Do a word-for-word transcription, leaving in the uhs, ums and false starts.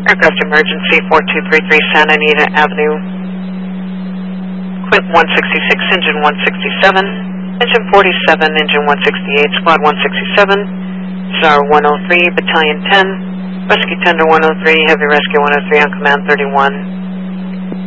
Aircraft emergency four two three three Santa Anita Avenue. Quint one sixty-six, engine one sixty-seven, engine forty-seven, engine one sixty-eight, squad one sixty-seven, S A R one oh three, battalion ten, rescue tender one oh three, heavy rescue one oh three on command thirty-one.